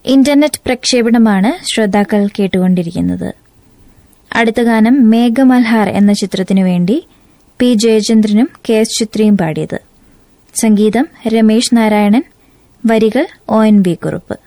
Internet പ്രക്ഷേപണമാണ് ശ്രോതാക്കൾ കേട്ടുകൊണ്ടിരിക്കുന്നത്. അടുത്ത ഗാനം മേഘമൽഹാർ എന്ന ചിത്രത്തിനു വേണ്ടി പി ജയചന്ദ്രനും കെ എസ് ചിത്രയും പാടിയത്. സംഗീതം രമേശ് നാരായണൻ, വരികൾ ONV കുറുപ്പ്.